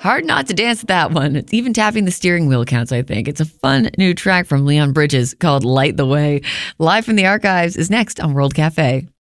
Hard not to dance to that one. It's even tapping the steering wheel counts, I think. It's a fun new track from Leon Bridges called Light the Way. Live from the archives is next on World Cafe.